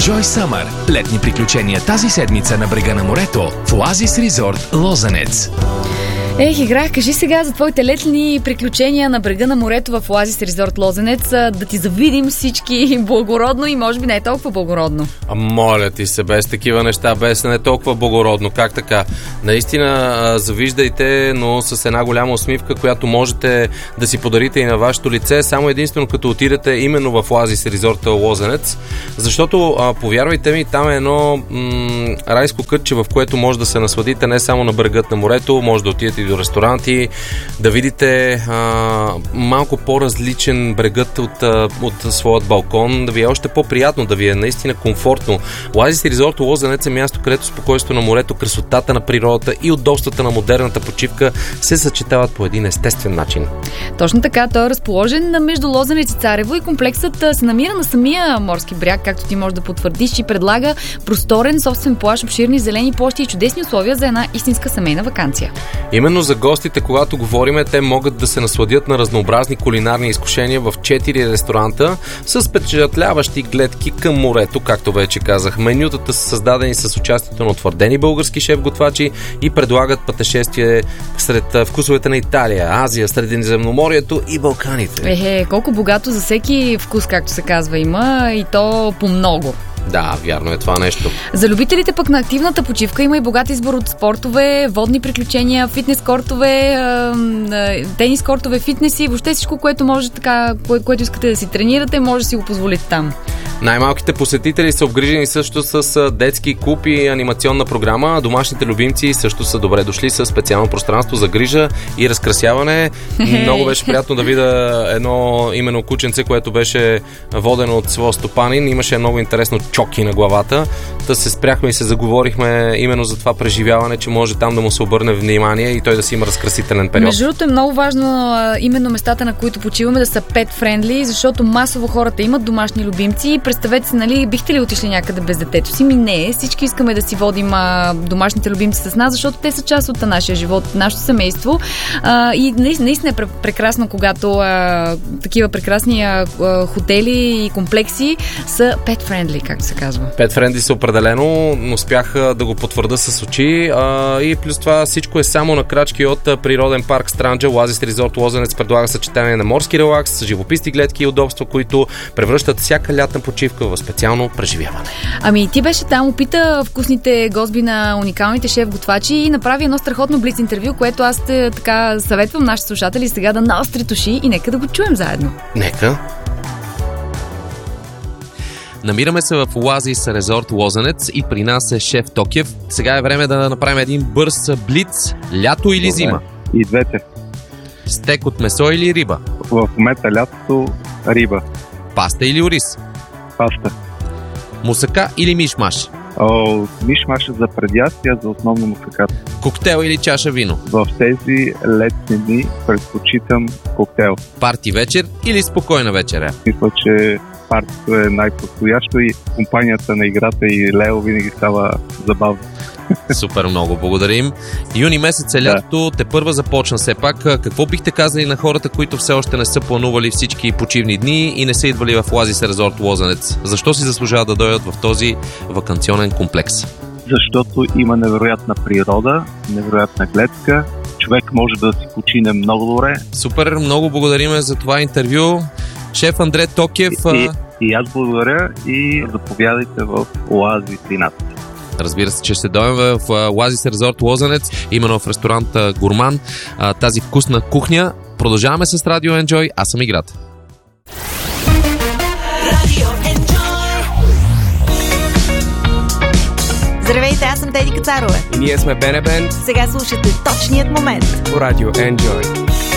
Enjoy Summer. Летни приключения тази седмица на брега на морето в Оазис Резорт Лозенец. Играх, кажи сега за твоите летни приключения на брега на морето в Оазис Резорт Лозенец, да ти завидим всички благородно и може би не е толкова благородно. Моля ти се, без такива неща, без не е толкова благородно. Как така? Наистина завиждайте, но с една голяма усмивка, която можете да си подарите и на вашето лице, само единствено като отидете именно в Оазис Резорт Лозенец, защото повярвайте ми, там е едно райско кътче, в което може да се насладите не само на брегът на морето, може да отидете и до ресторанти, да видите малко по-различен брегът от своят балкон, да ви е още по-приятно, да ви е наистина комфортно. Оазис Резорт Лозенец е място, където спокойствието на морето, красотата на природата и удобствата на модерната почивка се съчетават по един естествен начин. Точно така, той е разположен между Лозенец и Царево и комплексът се намира на самия морски бряг, както ти можеш да потвърдиш, и предлага просторен собствен плаж, обширни зелени площи и чудесни условия за една истинска семейна ваканция. Именно за гостите, когато говориме, те могат да се насладят на разнообразни кулинарни изкушения в 4 ресторанта с впечатляващи гледки към морето, както вече казах. Менютата са създадени с участието на утвърдени български шеф-готвачи и предлагат пътешествие сред вкусовете на Италия, Азия, Средиземноморието и Балканите. Колко богато за всеки вкус, както се казва, има, и то по много. Да, вярно е това нещо. За любителите пък на активната почивка има и богат избор от спортове, водни приключения, фитнес кортове, тенис кортове, фитнеси, въобще всичко, което може така, което искате да си тренирате, може да си го позволите там. Най-малките посетители са обгрижени също с детски клуб и анимационна програма, а домашните любимци също са добре дошли с специално пространство за грижа и разкрасяване. Много беше приятно да видя едно именно кученце, което беше водено от своя стопанин. Имаше много интересно чоки на главата. Да се спряхме и се заговорихме именно за това преживяване, че може там да му се обърне внимание и той да си има разкрасителен период. Между другото е много важно именно местата, на които почиваме, да са pet-friendly, защото масово хората имат домашни любимци. Представете си, нали, бихте ли отишли някъде без детето си? Не, всички искаме да си водим домашните любимци с нас, защото те са част от нашия живот, нашето семейство. И наистина е прекрасно, когато такива прекрасни хотели и комплекси са pet-friendly, както се казва. Pet-friendly са определено, но успях да го потвърда с очи. И плюс това всичко е само на крачки от природен парк Странджа. Оазис Резорт Лозенец предлага съчетание на морски релакс, живописни гледки и удобства, които превръщат всяка лятна почивка в специално преживяване. Ами ти беше там, опита вкусните гозби на уникалните шеф-готвачи и направи едно страхотно блиц интервю, което аз така съветвам нашите слушатели сега да наострят уши и нека да го чуем заедно. Нека. Намираме се в Оазис Резорт Лозенец и при нас е шеф Токев. Сега е време да направим един бърз блиц. Лято или зима? И двете. Стек от месо или риба? В момента лятото риба. Паста или ориз? Паста. Мусака или мишмаш? Мишмаш за предястия, за основно мусаката. Коктейл или чаша вино? В тези летни дни предпочитам коктейл. Парти вечер или спокойна вечеря? Мисля, че партито е най-подходящо и компанията на играта и Лео винаги става забавно. Супер, много благодарим. Юни месец е лятото, тепърва започна все пак. Какво бихте казали на хората, които все още не са планували всички почивни дни и не са идвали в Оазис Резорт Лозенец? Защо си заслужава да дойдат в този ваканционен комплекс? Защото има невероятна природа, невероятна гледка. Човек може да си почине много добре. Супер, много благодарим за това интервю. Шеф Андре Токев. И аз благодаря и заповядайте в Оазис и нас. Разбира се, че ще дойдем в Оазис Резорт Лозенец, именно в ресторант Гурман, тази вкусна кухня. Продължаваме с Радио Enjoy, аз съм Играта. Здравейте, аз съм Теди Кацарова. И ние сме Бенебен. Сега слушате точният момент по Радио Enjoy.